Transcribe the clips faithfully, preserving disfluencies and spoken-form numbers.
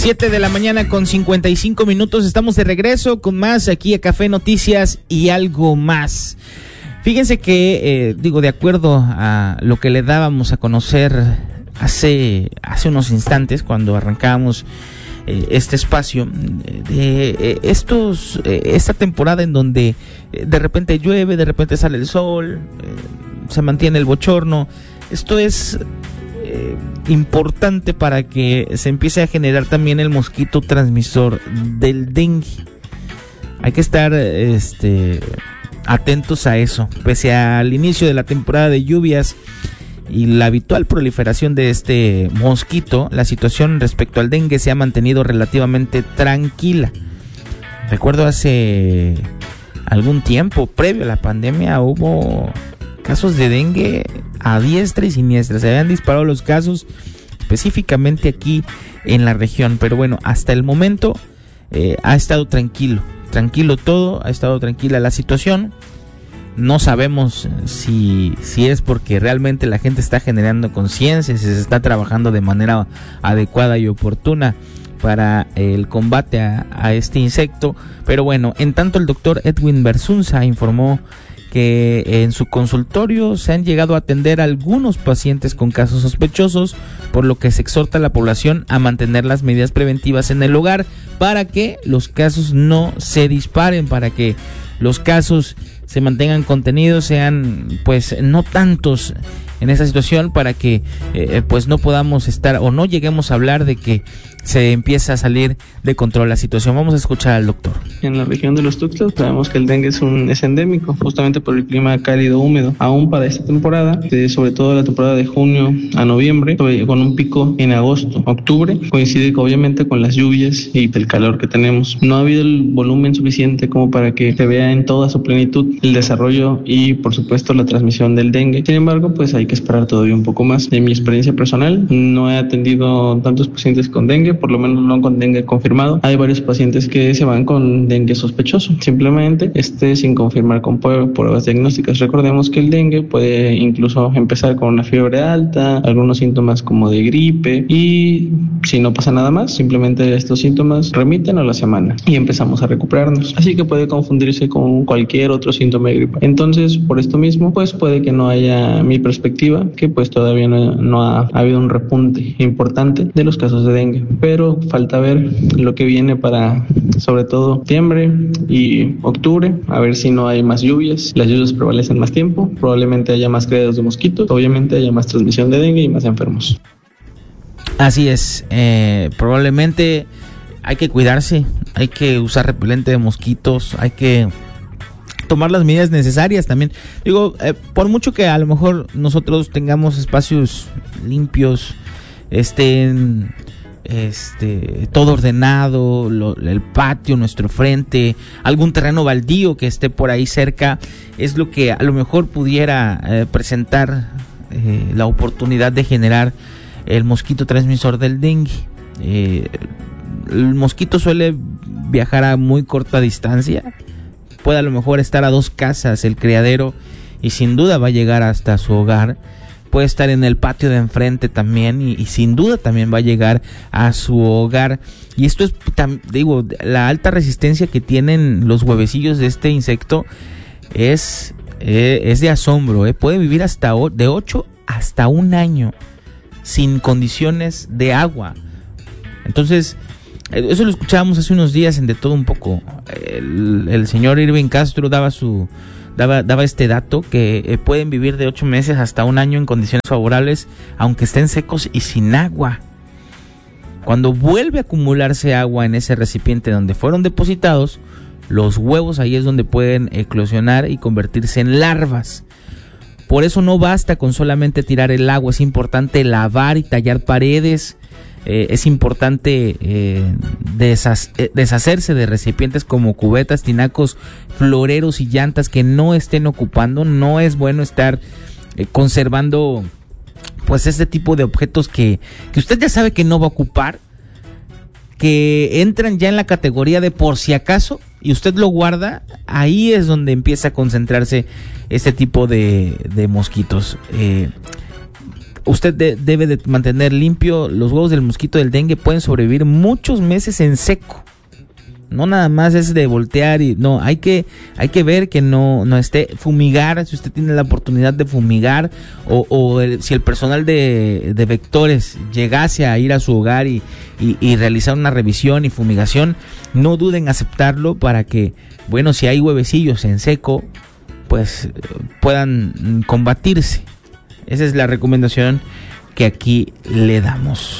Siete de la mañana con cincuenta y cinco minutos. Estamos de regreso con más aquí a Café Noticias y algo más. Fíjense que, eh, digo, de acuerdo a lo que le dábamos a conocer hace, hace unos instantes, cuando arrancábamos eh, este espacio, de eh, estos, eh, esta temporada en donde eh, de repente llueve, de repente sale el sol, eh, se mantiene el bochorno. Esto es eh, importante para que se empiece a generar también el mosquito transmisor del dengue. Hay que estar este, atentos a eso. Pese al inicio de la temporada de lluvias y la habitual proliferación de este mosquito, la situación respecto al dengue se ha mantenido relativamente tranquila. Recuerdo hace algún tiempo, previo a la pandemia, hubo casos de dengue a diestra y siniestra. Se habían disparado los casos específicamente aquí en la región, pero bueno, hasta el momento eh, ha estado tranquilo, tranquilo todo, ha estado tranquila la situación. No sabemos si, si es porque realmente la gente está generando conciencia, si se está trabajando de manera adecuada y oportuna para el combate a, a este insecto. Pero bueno, en tanto el doctor Edwin Bersunza informó que en su consultorio se han llegado a atender a algunos pacientes con casos sospechosos, por lo que se exhorta a la población a mantener las medidas preventivas en el hogar para que los casos no se disparen, para que los casos se mantengan contenidos, sean pues no tantos en esa situación, para que eh, pues no podamos estar o no lleguemos a hablar de que se empieza a salir de control la situación. Vamos a escuchar al doctor. En la región de los Tuxtlas sabemos que el dengue es un es endémico, justamente por el clima cálido húmedo. Aún para esta temporada, de, sobre todo la temporada de junio a noviembre, con un pico en agosto, octubre, coincide obviamente con las lluvias y el calor que tenemos. No ha habido el volumen suficiente como para que se vea en toda su plenitud el desarrollo y por supuesto la transmisión del dengue. Sin embargo, pues hay que esperar todavía un poco más. En mi experiencia personal, no he atendido tantos pacientes con dengue, por lo menos no con dengue confirmado. Hay varios pacientes que se van con dengue sospechoso, simplemente este sin confirmar con pruebas diagnósticas. Recordemos que el dengue puede incluso empezar con una fiebre alta, algunos síntomas como de gripe, y si no pasa nada más, simplemente estos síntomas remiten a la semana y empezamos a recuperarnos. Así que puede confundirse con cualquier otro síntoma de gripe. Entonces, por esto mismo, pues puede que no haya, mi perspectiva, que pues todavía no, no ha, ha habido un repunte importante de los casos de dengue, pero falta ver lo que viene para sobre todo septiembre y octubre, a ver si no hay más lluvias, las lluvias prevalecen más tiempo, probablemente haya más criaderos de mosquitos, obviamente haya más transmisión de dengue y más enfermos. Así es, eh, probablemente hay que cuidarse, hay que usar repelente de mosquitos, hay que tomar las medidas necesarias también. Digo, eh, por mucho que a lo mejor nosotros tengamos espacios limpios, estén este todo ordenado, lo, el patio, nuestro frente, algún terreno baldío que esté por ahí cerca, es lo que a lo mejor pudiera eh, presentar eh, la oportunidad de generar el mosquito transmisor del dengue. Eh, el mosquito suele viajar a muy corta distancia, puede a lo mejor estar a dos casas el criadero y sin duda va a llegar hasta su hogar. Puede estar en el patio de enfrente también y, y sin duda también va a llegar a su hogar. Y esto es, tam, digo, la alta resistencia que tienen los huevecillos de este insecto es, eh, es de asombro. Eh. Puede vivir hasta o, de ocho hasta un año sin condiciones de agua. Entonces, eso lo escuchábamos hace unos días en De Todo Un Poco. El, el señor Irving Castro daba su daba, daba este dato que eh, pueden vivir de ocho meses hasta un año en condiciones favorables, aunque estén secos y sin agua. Cuando vuelve a acumularse agua en ese recipiente donde fueron depositados, los huevos ahí es donde pueden eclosionar y convertirse en larvas. Por eso no basta con solamente tirar el agua, es importante lavar y tallar paredes. Eh, es importante eh, desha- eh, deshacerse de recipientes como cubetas, tinacos, floreros y llantas que no estén ocupando. No es bueno estar eh, conservando pues este tipo de objetos que, que usted ya sabe que no va a ocupar, que entran ya en la categoría de por si acaso y usted lo guarda. Ahí es donde empieza a concentrarse este tipo de, de mosquitos. Eh, usted de, debe de mantener limpio. Los huevos del mosquito del dengue pueden sobrevivir muchos meses en seco. No nada más es de voltear y no, hay que hay que ver que no no esté. Fumigar, si usted tiene la oportunidad de fumigar, o, o el, si el personal de, de vectores llegase a ir a su hogar y, y, y realizar una revisión y fumigación, no duden en aceptarlo para que, bueno, si hay huevecillos en seco, pues puedan combatirse. Esa es la recomendación que aquí le damos.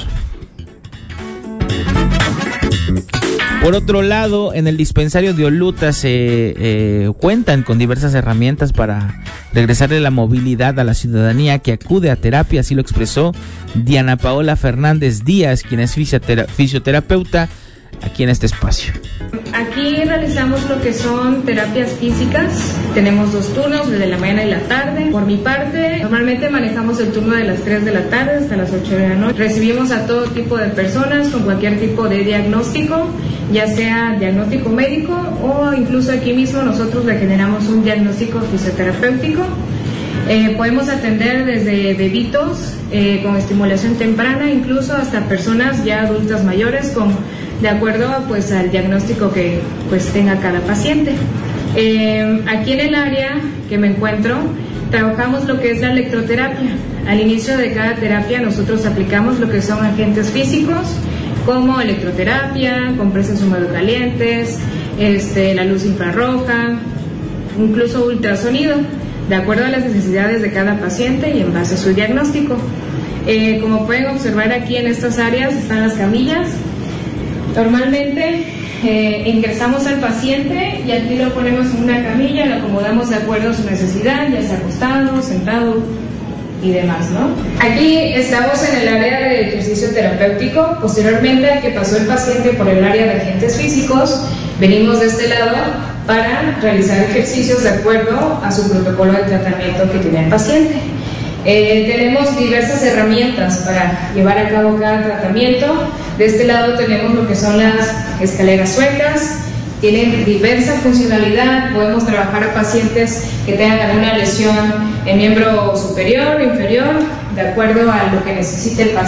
Por otro lado, en el dispensario de Oluta se eh, cuentan con diversas herramientas para regresarle la movilidad a la ciudadanía que acude a terapia. Así lo expresó Diana Paola Fernández Díaz, quien es fisiotera- fisioterapeuta aquí en este espacio. Aquí realizamos lo que son terapias físicas. Tenemos dos turnos, el de la mañana y la tarde. Por mi parte, normalmente manejamos el turno de las tres de la tarde hasta las ocho de la noche. Recibimos a todo tipo de personas con cualquier tipo de diagnóstico, ya sea diagnóstico médico o incluso aquí mismo nosotros le generamos un diagnóstico fisioterapéutico. Eh, podemos atender desde bebitos eh, con estimulación temprana, incluso hasta personas ya adultas mayores con de acuerdo pues al diagnóstico que pues tenga cada paciente. Eh, aquí en el área que me encuentro trabajamos lo que es la electroterapia. Al inicio de cada terapia nosotros aplicamos lo que son agentes físicos como electroterapia, compresas húmedo-calientes, este, la luz infrarroja, incluso ultrasonido, de acuerdo a las necesidades de cada paciente y en base a su diagnóstico. Eh, como pueden observar aquí en estas áreas están las camillas. Normalmente eh, ingresamos al paciente y aquí lo ponemos en una camilla, lo acomodamos de acuerdo a su necesidad, ya sea acostado, sentado y demás, ¿no? Aquí estamos en el área de ejercicio terapéutico. Posteriormente a que pasó el paciente por el área de agentes físicos, venimos de este lado para realizar ejercicios de acuerdo a su protocolo de tratamiento que tiene el paciente. Eh, tenemos diversas herramientas para llevar a cabo cada tratamiento. De este lado tenemos lo que son las escaleras suecas, tienen diversa funcionalidad. Podemos trabajar a pacientes que tengan alguna lesión en miembro superior o inferior, de acuerdo a lo que necesite el paciente.